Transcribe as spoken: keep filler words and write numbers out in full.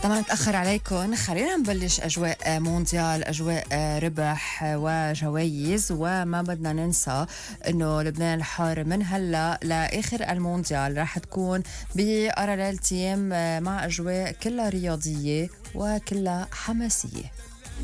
طبعا نتأخر عليكم، خلينا نبلش أجواء مونديال، أجواء ربح وجوائز، وما بدنا ننسى أنه لبنان الحر من هلأ لآخر المونديال راح تكون بأراليل تيم مع أجواء كلها رياضية وكلها حماسية.